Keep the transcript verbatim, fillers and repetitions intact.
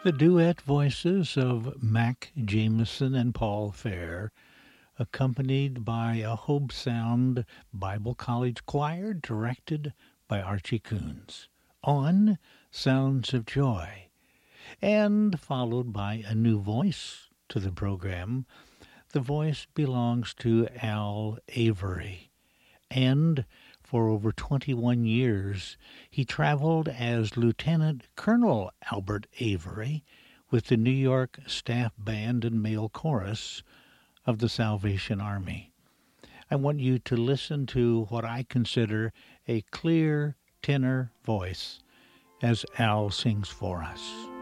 The duet voices of Mac Jameson and Paul Fair, accompanied by a Hobe Sound Bible College choir directed by Archie Coons, on Sounds of Joy, and followed by a new voice to the program. The voice belongs to Al Avery, and for over twenty-one years he traveled as Lieutenant Colonel Albert Avery with the New York Staff Band and Male Chorus of the Salvation Army. I want you to listen to what I consider a clear tenor voice as Al sings for us.